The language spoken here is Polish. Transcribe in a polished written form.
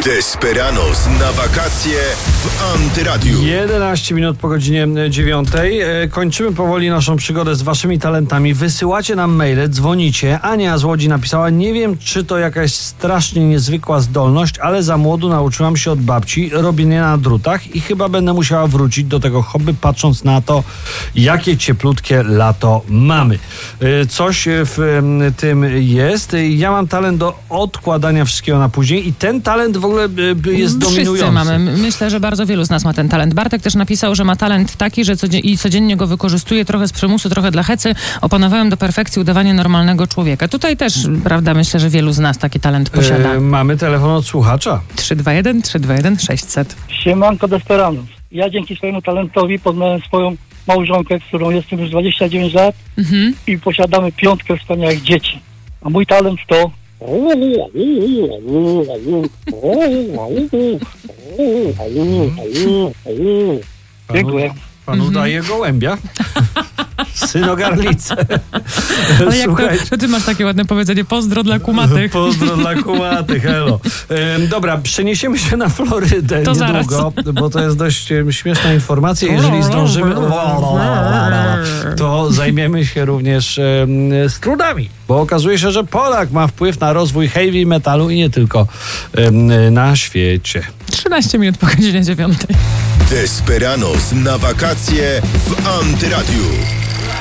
Desperados na wakacje w Antyradiu. 11 minut po godzinie 9. Kończymy powoli naszą przygodę z waszymi talentami. Wysyłacie nam maile, dzwonicie. Ania z Łodzi napisała: nie wiem, czy to jakaś strasznie niezwykła zdolność, ale za młodu nauczyłam się od babci robienia na drutach i chyba będę musiała wrócić do tego hobby, patrząc na to, jakie cieplutkie lato mamy. Coś w tym jest. Ja mam talent do odkładania wszystkiego na później i ten talent w ogóle jest dominujący. Wszyscy mamy. Myślę, że bardzo wielu z nas ma ten talent. Bartek też napisał, że ma talent taki, że codziennie go wykorzystuje, trochę z przymusu, trochę dla hecy. Opanowałem do perfekcji udawanie normalnego człowieka. Tutaj też, prawda, myślę, że wielu z nas taki talent posiada. Mamy telefon od słuchacza. 321 600. Siemanko Desperados. Ja dzięki swojemu talentowi poznałem swoją małżonkę, z którą jestem już 29 lat i posiadamy 5 wspaniałych dzieci. A mój talent to... Dziękuję. Panu daje gołębia. Synogarlicę. Ale jak to ty masz takie ładne powiedzenie, pozdro dla kumatych. Pozdro dla kumatych, hello. Dobra, przeniesiemy się na Florydę to niedługo, bo to jest dość śmieszna informacja. Jeżeli zdążymy, to zajmiemy się również strunami, bo okazuje się, że Polak ma wpływ na rozwój heavy metalu i nie tylko na świecie. 13 minut po godzinie 9. Desperados na wakacje w Antyradiu.